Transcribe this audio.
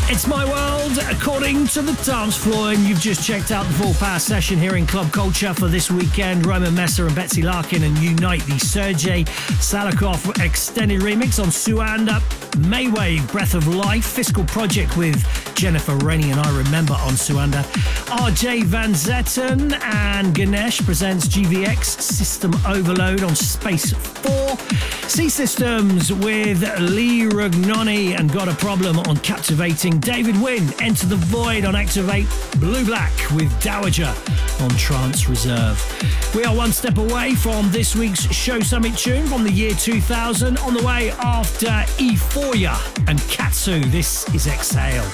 It's My World, according to the dance floor, and you've just checked out the Full Power session here in Club Culture for this weekend. Roman Messer and Betsy Larkin and Unite, the Sergei Salakov extended remix on Suanda, Maywave, Breath of Life, Fiscal Project with Jennifer Rennie and I Remember on Suanda, RJ Van Zetten and Ganesh presents GVX System Overload on Space 4, C Systems with Lee Rugnoni and Got a Problem on Captivating, David Wynn, Enter the Void on Activate, Blue Black with Dowager on Trance Reserve. We are one step away from this week's Show Summit tune from the year 2000. On the way after Euphoria and Katsu, this is Exhale.